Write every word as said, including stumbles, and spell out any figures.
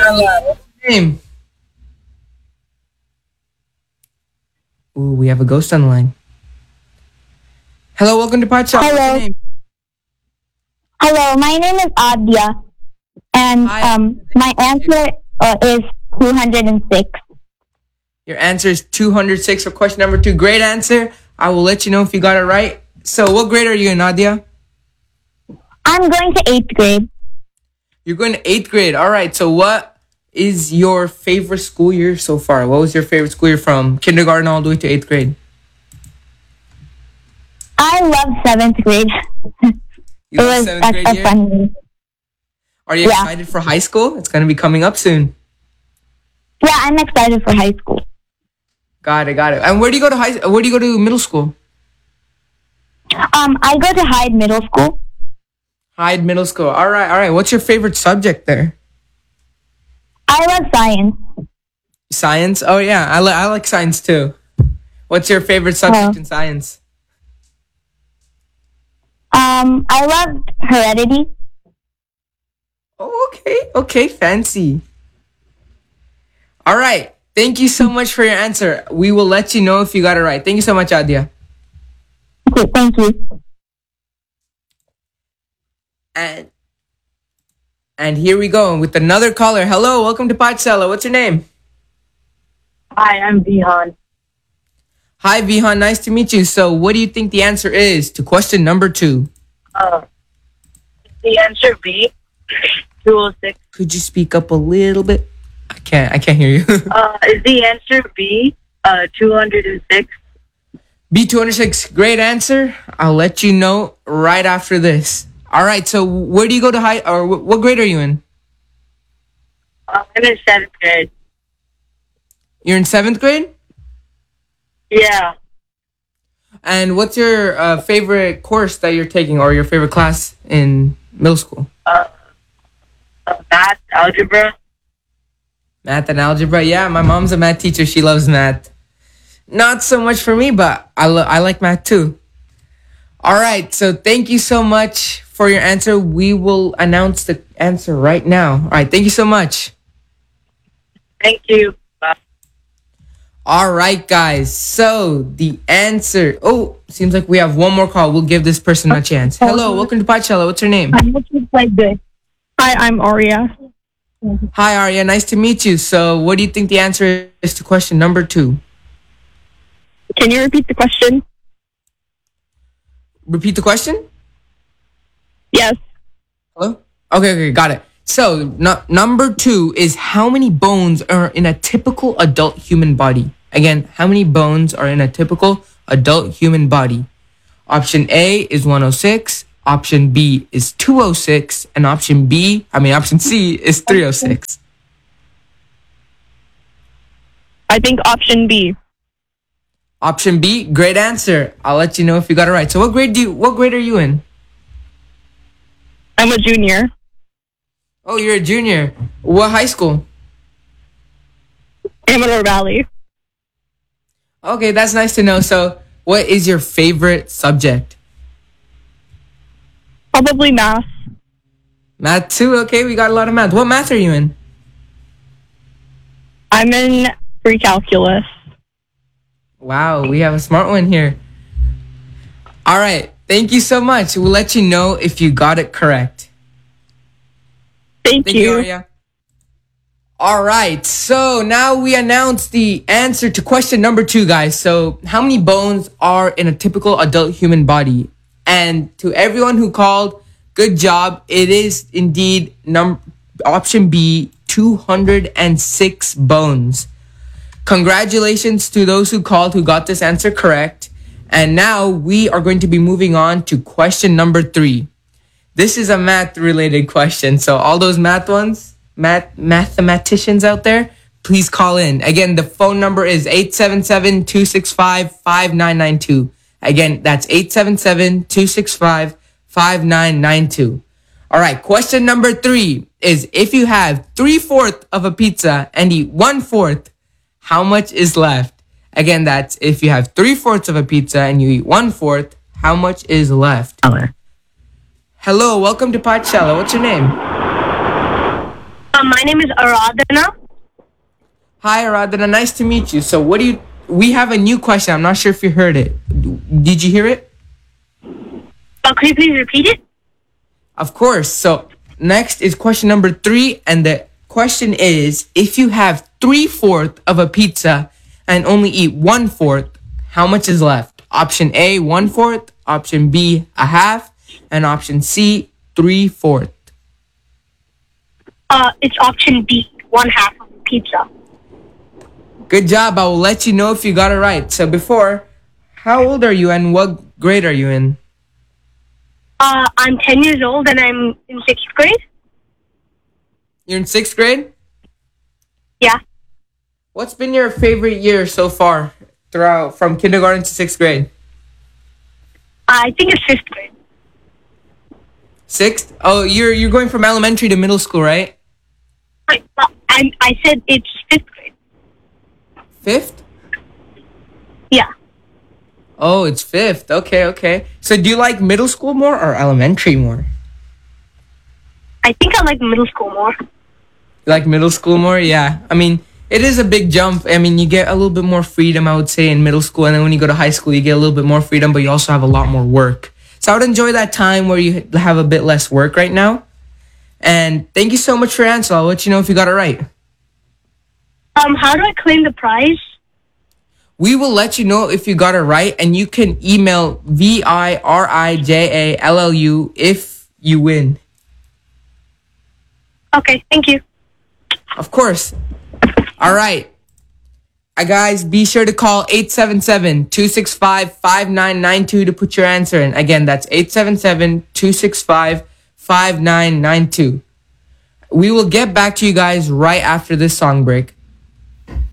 Patshala. What's your name? Ooh, we have a ghost on the line. Hello, welcome to Patshala. What's your Hello. name? Hello, my name is Adya, and Hi. um, my answer uh, is two hundred six. Your answer is two hundred six for question number two. Great answer. I will let you know if you got it right. So, what grade are you in, Nadia? I'm going to eighth grade. You're going to eighth grade. All right. So, what is your favorite school year so far? What was your favorite school year from kindergarten all the way to eighth grade? I love seventh grade. You It love was seventh a, grade a year? fun year. Are you Yeah. excited for high school? It's going to be coming up soon. Yeah, I'm excited for high school. Got it, got it. And where do you go to high? Where do you go to middle school? Um, I go to Hyde Middle School. Hyde Middle School. All right, all right. What's your favorite subject there? I love science. Science. Oh yeah, I li- I like science too. What's your favorite subject Oh. in science? Um, I love Heredity. Oh, okay, okay, fancy. All right. Thank you so much for your answer. We will let you know if you got it right. Thank you so much, Adya. Okay, thank you. And and here we go with another caller. Hello, welcome to Patshala. What's your name? Hi, I'm Vihan. Hi, Vihan. Nice to meet you. So, what do you think the answer is to question number two? Uh, the answer B, two oh six. Could you speak up a little bit? I can't. I can't hear you. Uh, is the answer B, uh, two hundred six? B two hundred six. Great answer. I'll let you know right after this. All right. So, where do you go to high? Or wh- what grade are you in? Uh, I'm in seventh grade. You're in seventh grade. Yeah. And what's your uh, favorite course that you're taking, or your favorite class in middle school? Uh, uh, math, algebra. Math and algebra. Yeah, my mom's a math teacher. She loves math. Not so much for me, but I lo- I like math too. All right. So thank you so much for your answer. We will announce the answer right now. All right. Thank you so much. Thank you. Bye. All right, guys. So the answer. Oh, seems like we have one more call. We'll give this person a chance. Hello, welcome to Patshala. What's your name? Hi, I'm Aria. Hi, Arya. Nice to meet you. So, what do you think the answer is to question number two? Can you repeat the question? Repeat the question. Yes. Hello. Okay, okay, got it. So, no, number two is how many bones are in a typical adult human body? Again, how many bones are in a typical adult human body? Option A is one hundred six. Option B is two hundred six. And option B, I mean, option C is three hundred six. I think option B. Option B, great answer. I'll let you know if you got it right. So, what grade do you, what grade are you in? I'm a junior. Oh, you're a junior. What high school? Amador Valley. Okay, that's nice to know. So, what is your favorite subject? Probably math. Math too. Okay, we got a lot of math. What math are you in? I'm in pre-calculus. Wow, we have a smart one here. All right, thank you so much. We'll let you know if you got it correct. Thank, Thank you, Arya. All right, so now we announce the answer to question number two, guys. So, how many bones are in a typical adult human body? And to everyone who called, good job. It is indeed num- option B, two hundred six bones. Congratulations to those who called who got this answer correct. And now we are going to be moving on to question number three. This is a math related question. So all those math ones, math mathematicians out there, please call in. Again, the phone number is eight seven seven, two six five, five nine nine two. Again, that's eight seven seven, two six five, five nine nine two. All right, question number three is if you have three-fourths of a pizza and eat one-fourth, how much is left? Again, that's if you have three-fourths of a pizza and you eat one-fourth, how much is left? Hello, welcome to Patshala. What's your name? Um, my name is Aradhana. Hi, Aradhana. Nice to meet you. So, what do you? We have a new question. I'm not sure if you heard it. Did you hear it? Uh, could you please repeat it? Of course. So, next is question number three, and the question is: if you have three fourths of a pizza and only eat one fourth, how much is left? Option A, one fourth. Option B, a half, and option C, three fourths. Uh, it's option B, one half of the pizza. Good job. I will let you know if you got it right. So before, how old are you and what grade are you in? Uh, I'm ten years old and I'm in sixth grade. You're in sixth grade? Yeah. What's been your favorite year so far throughout from kindergarten to sixth grade? I think it's fifth grade. Sixth? Oh, you're you're going from elementary to middle school, right? I, uh, I, I said it's fifth grade. Fifth? Yeah. Oh, it's fifth. Okay, okay. So do you like middle school more or elementary more? I think I like middle school more. You like middle school more? Yeah. I mean, it is a big jump. I mean, you get a little bit more freedom, I would say, in middle school. And then when you go to high school, you get a little bit more freedom, but you also have a lot more work. So I would enjoy that time where you have a bit less work right now. And thank you so much for your answer. I'll let you know if you got it right. Um, how do I claim the prize? We will let you know if you got it right, and you can email V I R I J A L L U if you win. Okay, thank you. Of course. All right. Uh, guys, be sure to call eight seven seven, two six five, five nine nine two to put your answer in. Again, that's eight seven seven, two six five, five nine nine two. We will get back to you guys right after this song break.